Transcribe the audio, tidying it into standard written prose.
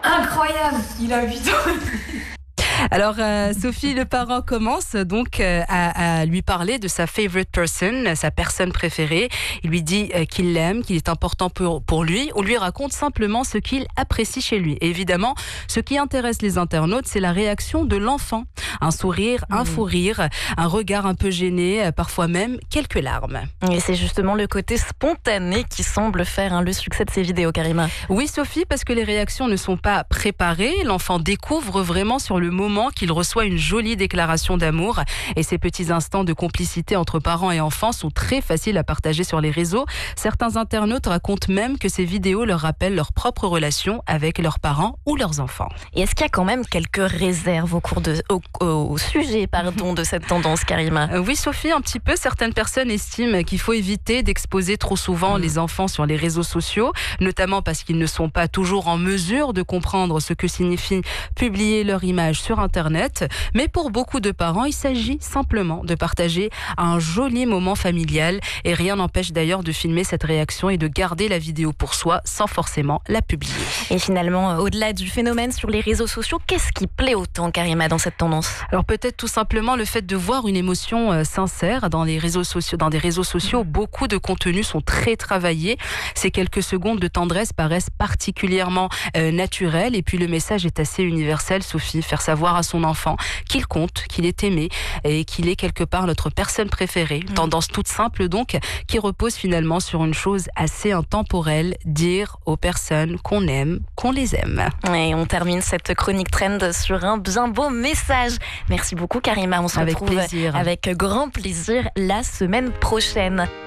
Incroyable, il a 8 ans. Alors, Sophie, le parent commence donc à lui parler de sa favorite person, sa personne préférée. Il lui dit qu'il l'aime, qu'il est important pour lui. On lui raconte simplement ce qu'il apprécie chez lui. Et évidemment, ce qui intéresse les internautes, c'est la réaction de l'enfant. Un sourire, un fou rire, un regard un peu gêné, parfois même quelques larmes. Et c'est justement le côté spontané qui semble faire le succès de ces vidéos, Karima. Oui, Sophie, parce que les réactions ne sont pas préparées. L'enfant découvre vraiment sur le moment qu'il reçoit une jolie déclaration d'amour. Et ces petits instants de complicité entre parents et enfants sont très faciles à partager sur les réseaux. Certains internautes racontent même que ces vidéos leur rappellent leur propre relation avec leurs parents ou leurs enfants. Et est-ce qu'il y a quand même quelques réserves au sujet de cette tendance, Karima? Oui, Sophie, un petit peu. Certaines personnes estiment qu'il faut éviter d'exposer trop souvent les enfants sur les réseaux sociaux, notamment parce qu'ils ne sont pas toujours en mesure de comprendre ce que signifie publier leur image sur Internet. Mais pour beaucoup de parents, il s'agit simplement de partager un joli moment familial. Et rien n'empêche d'ailleurs de filmer cette réaction et de garder la vidéo pour soi sans forcément la publier. Et finalement, au-delà du phénomène sur les réseaux sociaux, qu'est-ce qui plaît autant, Karima, dans cette tendance? Alors peut-être tout simplement le fait de voir une émotion sincère dans les réseaux sociaux. Dans des réseaux sociaux, beaucoup de contenus sont très travaillés. Ces quelques secondes de tendresse paraissent particulièrement naturelles. Et puis le message est assez universel, Sophie. Faire savoir à son enfant qu'il compte, qu'il est aimé et qu'il est quelque part notre personne préférée. Une tendance toute simple donc, qui repose finalement sur une chose assez intemporelle, dire aux personnes qu'on aime, qu'on les aime. Et on termine cette chronique trend sur un bien beau message. Merci beaucoup, Karima. On se retrouve avec grand plaisir la semaine prochaine.